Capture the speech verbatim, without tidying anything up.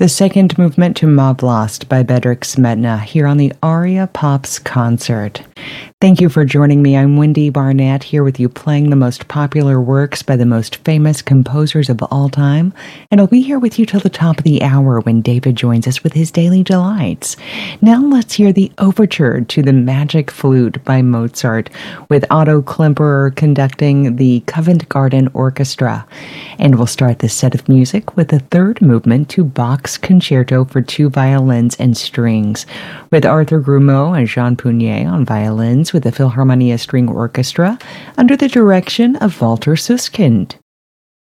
The second movement to Mob Lost by Bedřich Smetana here on the Aria Pops concert. Thank you for joining me. I'm Wendy Barnett here with you playing the most popular works by the most famous composers of all time. And I'll be here with you till the top of the hour when David joins us with his Daily Delights. Now let's hear the overture to the Magic Flute by Mozart with Otto Klemperer conducting the Covent Garden Orchestra. And we'll start this set of music with the third movement to Bach's Concerto for Two Violins and Strings with Arthur Grumeau and Jean Punier on violins with the Philharmonia String Orchestra under the direction of Walter Susskind.